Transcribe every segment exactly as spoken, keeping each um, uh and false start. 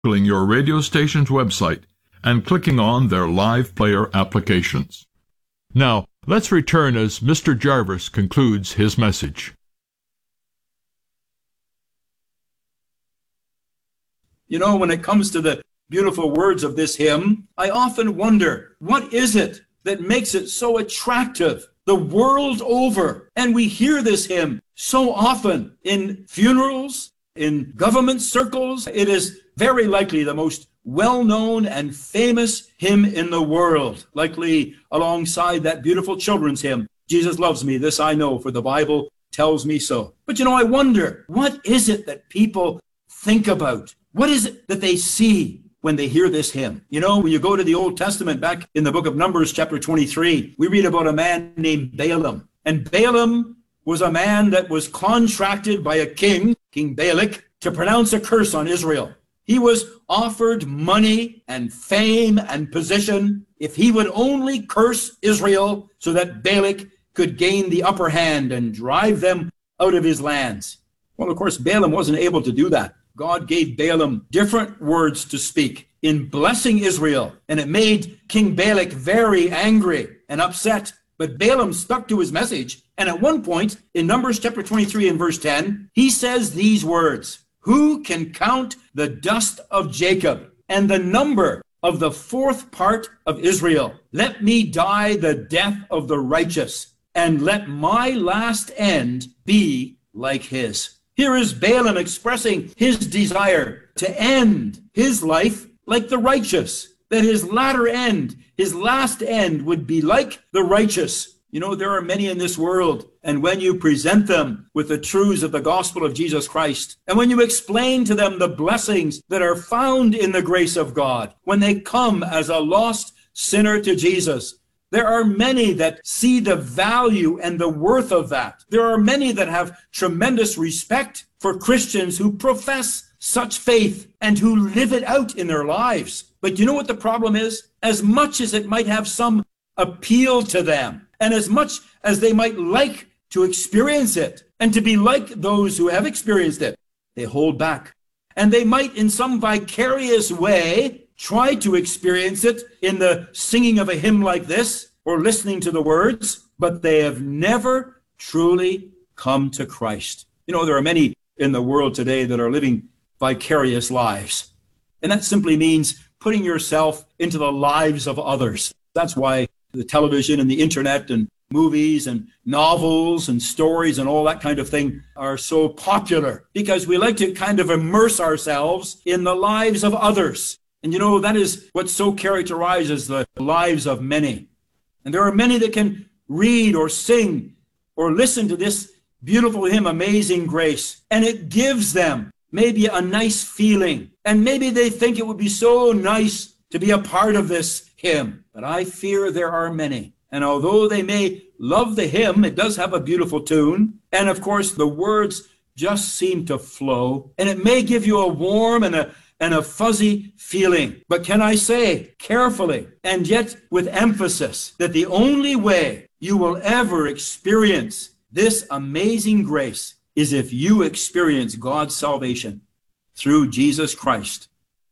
your radio station's website and clicking on their live player applications. Now, let's return as Mister Jarvis concludes his message. You know, when it comes to the beautiful words of this hymn, I often wonder, what is it that makes it so attractive the world over? And we hear this hymn so often in funerals, in government circles. It is very likely the most well-known and famous hymn in the world, likely alongside that beautiful children's hymn, Jesus Loves Me, This I Know, for the Bible tells me so. But you know, I wonder, what is it that people think about? What is it that they see when they hear this hymn? You know, when you go to the Old Testament, back in the book of Numbers, chapter twenty-three, we read about a man named Balaam. And Balaam was a man that was contracted by a king, King Balak, to pronounce a curse on Israel. He was offered money and fame and position if he would only curse Israel so that Balak could gain the upper hand and drive them out of his lands. Well, of course, Balaam wasn't able to do that. God gave Balaam different words to speak in blessing Israel, and it made King Balak very angry and upset. But Balaam stuck to his message, and at one point, in Numbers chapter twenty-three and verse ten, he says these words, "Who can count the dust of Jacob and the number of the fourth part of Israel? Let me die the death of the righteous, and let my last end be like his." Here is Balaam expressing his desire to end his life like the righteous, that his latter end, his last end would be like the righteous. You know, there are many in this world, and when you present them with the truths of the gospel of Jesus Christ, and when you explain to them the blessings that are found in the grace of God, when they come as a lost sinner to Jesus, there are many that see the value and the worth of that. There are many that have tremendous respect for Christians who profess such faith and who live it out in their lives. But you know what the problem is? As much as it might have some appeal to them, and as much as they might like to experience it and to be like those who have experienced it, they hold back. And they might in some vicarious way try to experience it in the singing of a hymn like this or listening to the words, but they have never truly come to Christ. You know, there are many in the world today that are living vicarious lives. And that simply means putting yourself into the lives of others. That's why the television and the internet and movies and novels and stories and all that kind of thing are so popular, because we like to kind of immerse ourselves in the lives of others. And you know, that is what so characterizes the lives of many. And there are many that can read or sing or listen to this beautiful hymn, Amazing Grace, and it gives them maybe a nice feeling. And maybe they think it would be so nice to be a part of this hymn. But I fear there are many. And although they may love the hymn, it does have a beautiful tune. And of course, the words just seem to flow. And it may give you a warm and a and a fuzzy feeling. But can I say carefully, and yet with emphasis, that the only way you will ever experience this amazing grace is if you experience God's salvation through Jesus Christ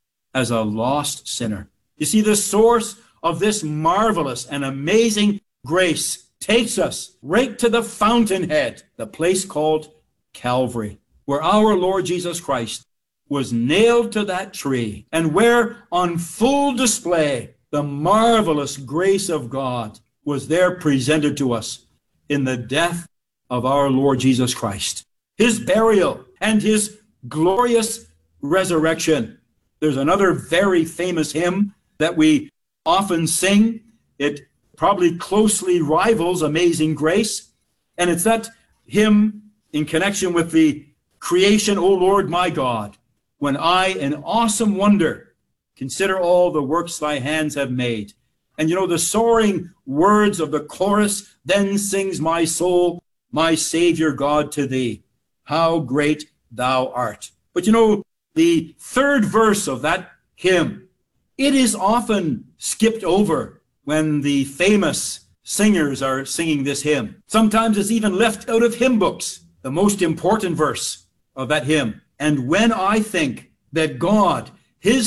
as a lost sinner. You see, the source of this marvelous and amazing grace takes us right to the fountainhead, the place called Calvary, where our Lord Jesus Christ was nailed to that tree, and where on full display the marvelous grace of God was there presented to us in the death of our Lord Jesus Christ, his burial, and his glorious resurrection. There's another very famous hymn that we often sing. It probably closely rivals Amazing Grace, and it's that hymn in connection with the creation, O Lord my God, when I, in awesome wonder, consider all the works thy hands have made. And you know, the soaring words of the chorus, then sings my soul, my Savior God, to thee. How great thou art. But you know, the third verse of that hymn, it is often skipped over when the famous singers are singing this hymn. Sometimes it's even left out of hymn books, the most important verse of that hymn. And when I think that God His